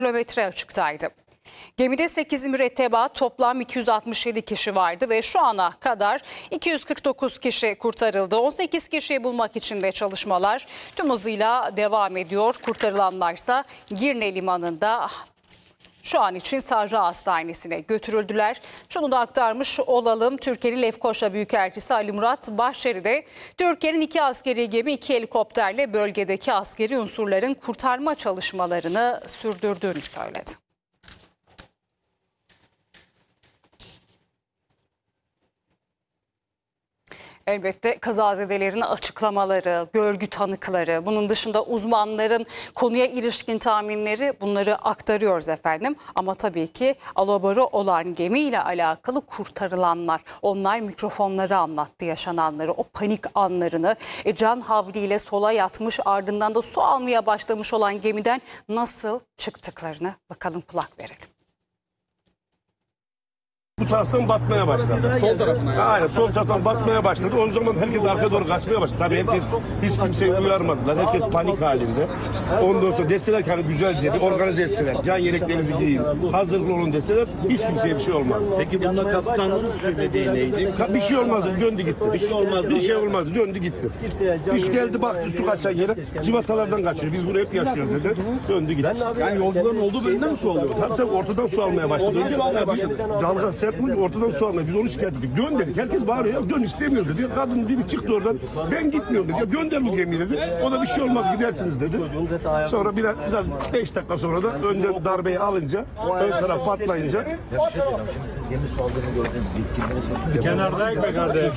kilometre açıktaydı. Gemide 8 mürettebat, toplam 267 kişi vardı ve şu ana kadar 249 kişi kurtarıldı. 18 kişiyi bulmak için de çalışmalar tüm hızıyla devam ediyor. Kurtarılanlarsa Girne Limanı'nda şu an için Sarra Hastanesi'ne götürüldüler. Şunu da aktarmış olalım. Türkiye'nin Lefkoşa Büyükelçisi Ali Murat Bahçeli de Türkiye'nin 2 askeri gemi, 2 helikopterle bölgedeki askeri unsurların kurtarma çalışmalarını sürdürdüğünü söyledi. Elbette kazazedelerin açıklamaları, görgü tanıkları, bunun dışında uzmanların konuya ilişkin tahminleri, bunları aktarıyoruz efendim. Ama tabii ki alabora olan gemiyle alakalı kurtarılanlar, onlar mikrofonları anlattı yaşananları, o panik anlarını, can havliyle sola yatmış, ardından da su almaya başlamış olan gemiden nasıl çıktıklarını bakalım, kulak verelim. Bu taraftan batmaya başladı. Sol tarafına yani. Aynen, sol taraftan batmaya başladı. O zaman herkes arkaya doğru kaçmaya başladı. Tabii herkes, hiç kimseyi uyarmadılar. Herkes panik halinde. Ondan sonra deseler ki hani güzelce bir organize etseler, can yeleklerinizi giyin, hazırlıklı olun deseler hiç kimseye bir şey olmaz. Peki bunda kaptanın söylediği neydi? Bir şey olmazdı, döndü gitti. Bir şey olmazdı. Bir şey olmazdı, döndü gitti. İş geldi baktı su kaçan yere, civatalardan kaçıyor. Biz bunu hep yaşıyoruz dedi. Döndü gitti. Yani yolcuların olduğu bölümde mi su alıyor? Tabii ortadan su almaya başladı. Oradan su almaya başladı. Dalga sert vurunca ortadan su almaya. Biz onu şikayet ettik. Dön dedik. Herkes bağırıyor. Dön istemiyoruz dedi. Kadın biri çıktı oradan. Ben gitmiyorum dedi. Ya gönder bu gemiyi dedi. O da bir şey olmaz gidersiniz dedi. Sonra biraz 5 dakika sonra da önden darbeyi alınca, ön taraf patlayınca. Şimdi siz gemi su aldığını gördünüz. Yetkilileri Kenardayım be kardeş.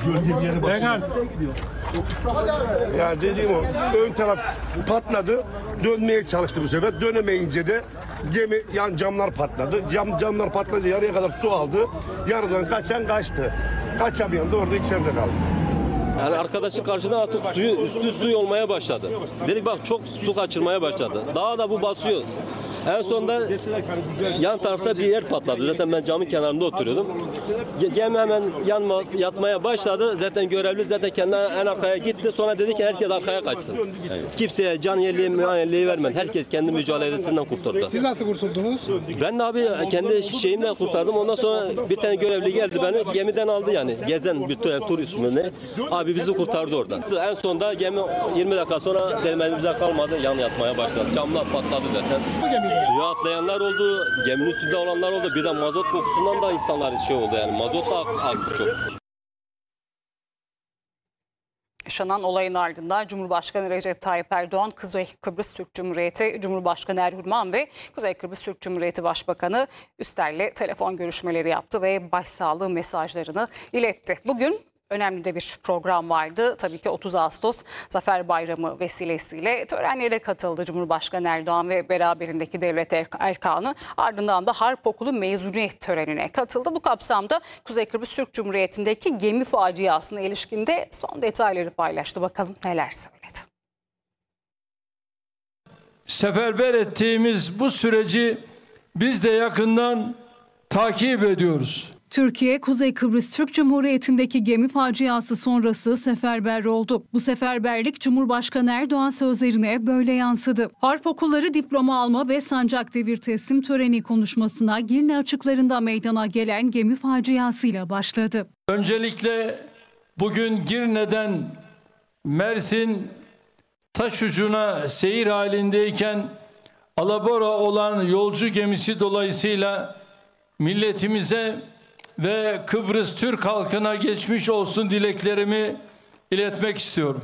Yani dediğim o. Ön taraf patladı. Dönmeye çalıştı bu sefer. Dönemeyince de gemi yan camlar patladı. Camlar patlayınca yarıya kadar su aldı. Yarıdan kaçan kaçtı. Kaçamayan da orada içeride kaldı. Yani arkadaşı karşıdan artık üstü suyu olmaya başladı. Dedik bak çok su kaçırmaya başladı. Daha da bu basıyor. En sonunda yan tarafta bir yer patladı. Zaten ben camın kenarında oturuyordum. Gemi hemen yatmaya başladı. Zaten görevli kendi en arkaya gitti. Sonra dedi ki herkes arkaya kaçsın. Kimseye can yelleği vermedi. Herkes kendi mücadelesinden kurtardı. Siz nasıl kurtuldunuz? Ben de abi kendi şeyimle kurtardım. Ondan sonra bir tane görevli geldi beni gemiden aldı yani. Gezen bir turist mi? Abi bizi kurtardı oradan. En sonunda gemi 20 dakika sonra dememize kalmadı. Yan yatmaya başladı. Camlar patladı zaten. Suya atlayanlar oldu, geminin üstünde olanlar oldu. Bir de mazot kokusundan da insanlar şey oldu yani. Mazot da aktı çok. Yaşanan olayın ardından Cumhurbaşkanı Recep Tayyip Erdoğan, Kuzey Kıbrıs Türk Cumhuriyeti Cumhurbaşkanı Erhürman ve Kuzey Kıbrıs Türk Cumhuriyeti Başbakanı Üster'le telefon görüşmeleri yaptı ve başsağlığı mesajlarını iletti. Bugün önemli de bir program vardı. Tabii ki 30 Ağustos Zafer Bayramı vesilesiyle törenlere katıldı Cumhurbaşkanı Erdoğan ve beraberindeki devlet erkanı. Ardından da Harp Okulu mezuniyet törenine katıldı. Bu kapsamda Kuzey Kıbrıs Türk Cumhuriyeti'ndeki gemi faciasına ilişkin de son detayları paylaştı. Bakalım neler söyledi. Seferber ettiğimiz bu süreci biz de yakından takip ediyoruz. Türkiye, Kuzey Kıbrıs Türk Cumhuriyeti'ndeki gemi faciası sonrası seferber oldu. Bu seferberlik Cumhurbaşkanı Erdoğan sözlerine böyle yansıdı. Harp okulları diploma alma ve sancak devir teslim töreni konuşmasına Girne açıklarında meydana gelen gemi faciasıyla başladı. Öncelikle bugün Girne'den Mersin Taşucu'na seyir halindeyken alabora olan yolcu gemisi dolayısıyla milletimize ve Kıbrıs Türk halkına geçmiş olsun dileklerimi iletmek istiyorum.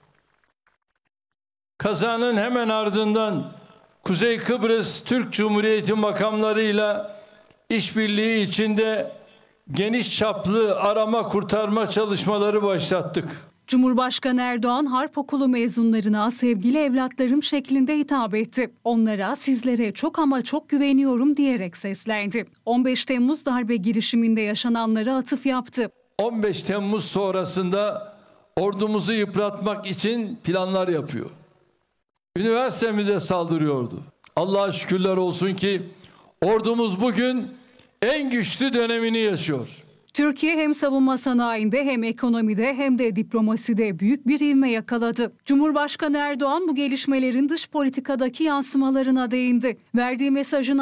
Kazanın hemen ardından Kuzey Kıbrıs Türk Cumhuriyeti makamlarıyla işbirliği içinde geniş çaplı arama kurtarma çalışmaları başlattık. Cumhurbaşkanı Erdoğan Harp Okulu mezunlarına sevgili evlatlarım şeklinde hitap etti. Onlara sizlere çok ama çok güveniyorum diyerek seslendi. 15 Temmuz darbe girişiminde yaşananlara atıf yaptı. 15 Temmuz sonrasında ordumuzu yıpratmak için planlar yapıyor. Üniversitemize saldırıyordu. Allah'a şükürler olsun ki ordumuz bugün en güçlü dönemini yaşıyor. Türkiye hem savunma sanayinde hem ekonomide hem de diplomaside büyük bir ivme yakaladı. Cumhurbaşkanı Erdoğan bu gelişmelerin dış politikadaki yansımalarına değindi. Verdiği mesajın